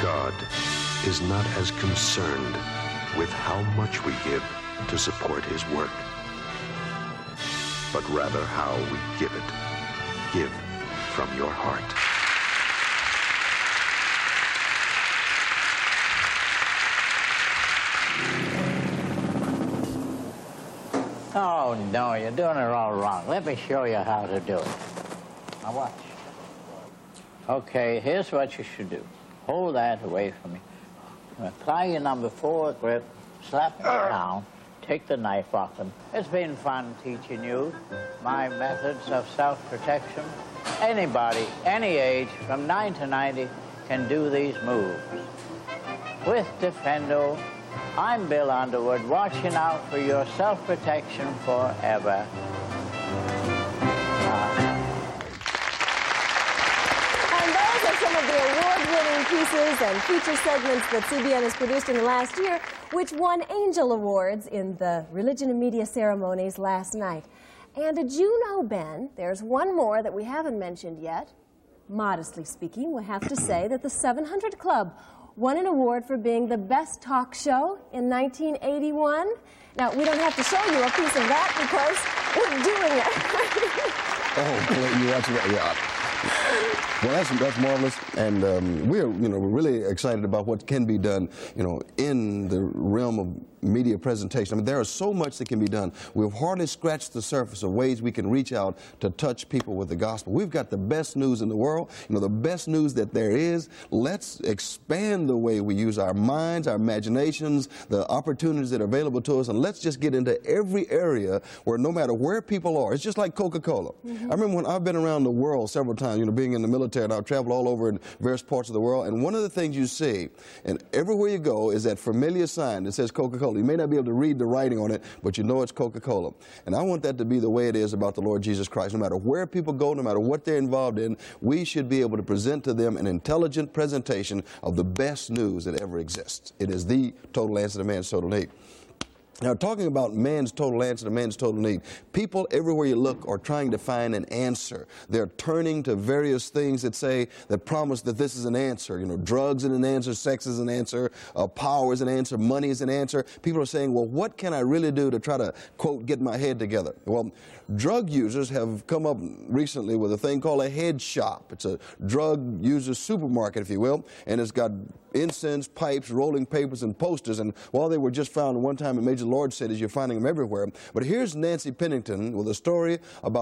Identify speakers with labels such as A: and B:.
A: God is not as concerned with how much we give to support his work, but rather how we give it. Give from your heart.
B: Oh, no, you're doing it all wrong. Let me show you how to do it. Now watch. Okay, here's what you should do. Hold that away from me. Apply your number 4 grip, slap it down, take the knife off them. It's been fun teaching you my methods of self-protection. Anybody, any age, from 9 to 90, can do these moves. With Defendo, I'm Bill Underwood, watching out for your self-protection forever.
C: And those are some of the award-winning pieces and feature segments that CBN has produced in the last year, which won Angel Awards in the Religion and Media ceremonies last night. And did you know, Ben, there's one more that we haven't mentioned yet. Modestly speaking, we have to say that the 700 Club won an award for being the best talk show in 1981. Now, we don't have to show you a piece of that because we're doing it.
D: Oh, you watching that? Yeah. Well, that's marvelous, and we're really excited about what can be done, in the realm of media presentation. I mean, there is so much that can be done. We've hardly scratched the surface of ways we can reach out to touch people with the gospel. We've got the best news in the world, the best news that there is. Let's expand the way we use our minds, our imaginations, the opportunities that are available to us, and let's just get into every area where no matter where people are, it's just like Coca-Cola. I remember when I've been around the world several times, being in the military, and I've traveled all over in various parts of the world, and one of the things you see, and everywhere you go, is that familiar sign that says Coca-Cola. You may not be able to read the writing on it, but you know it's Coca-Cola. And I want that to be the way it is about the Lord Jesus Christ. No matter where people go, no matter what they're involved in, we should be able to present to them an intelligent presentation of the best news that ever exists. It is the total answer to man's total need. Now, talking about man's total answer to man's total need, people everywhere you look are trying to find an answer. They're turning to various things that promise that this is an answer. Drugs is an answer, sex is an answer, power is an answer, money is an answer. People are saying, well, what can I really do to try to, quote, get my head together? Well, drug users have come up recently with a thing called a head shop. It's a drug user supermarket, if you will, and it's got incense, pipes, rolling papers, and posters. And while they were just found one time in major large cities, you're finding them everywhere. But here's Nancy Pennington with a story about